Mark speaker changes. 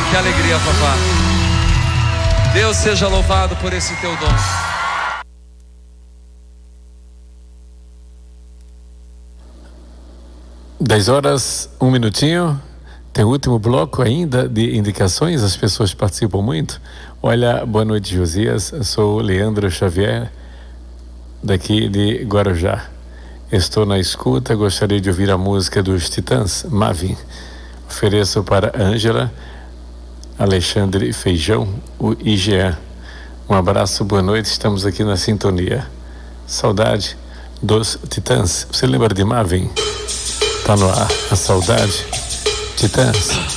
Speaker 1: Que alegria, papá. Deus seja louvado por esse teu dom.
Speaker 2: Dez horas, um minutinho. Tem o último bloco ainda de indicações, as pessoas participam muito. Olha, boa noite, Josias. Eu sou o Leandro Xavier, daqui de Guarujá. Estou na escuta, gostaria de ouvir a música dos Titãs, Mavin. Ofereço para Ângela, Alexandre Feijão, o IGE. Um abraço, boa noite, estamos aqui na sintonia. Saudade dos Titãs. Você lembra de Mavin? Tá no ar, a saudade. Titãs.